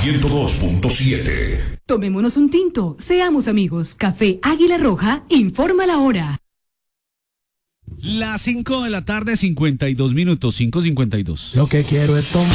102.7. Tomémonos un tinto, seamos amigos. Café Águila Roja informa la hora. Las 5 de la tarde, 52 minutos, 5:52. Lo que quiero es tomar.